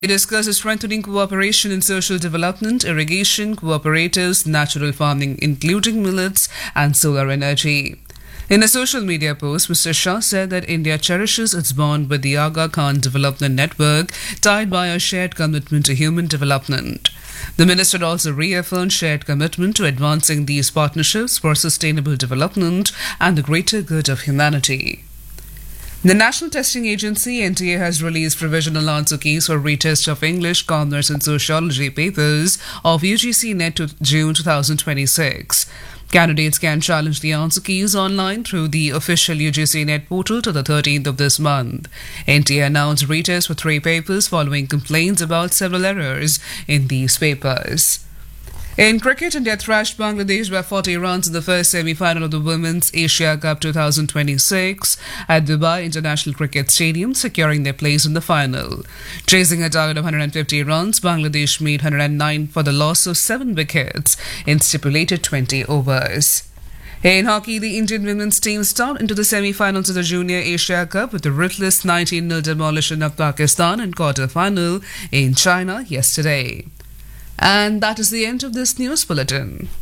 It discusses strengthening cooperation in social development, irrigation, cooperatives, natural farming, including millets, and solar energy. In a social media post, Mr. Shah said that India cherishes its bond with the Aga Khan Development Network, tied by a shared commitment to human development. The minister also reaffirmed shared commitment to advancing these partnerships for sustainable development and the greater good of humanity. The National Testing Agency (NTA) has released provisional answer keys for retest of English, Commerce and Sociology papers of UGC NET to June 2026. Candidates can challenge the answer keys online through the official UGC NET portal to the 13th of this month. NTA announced retests for 3 papers following complaints about several errors in these papers. In cricket, India thrashed Bangladesh by 40 runs in the first semi-final of the Women's Asia Cup 2026 at Dubai International Cricket Stadium, securing their place in the final. Chasing a target of 150 runs, Bangladesh made 109 for the loss of 7 wickets in stipulated 20 overs. In hockey, the Indian women's team stormed into the semi-finals of the Junior Asia Cup with a ruthless 19-0 demolition of Pakistan in quarter-final in China yesterday. And that is the end of this news bulletin.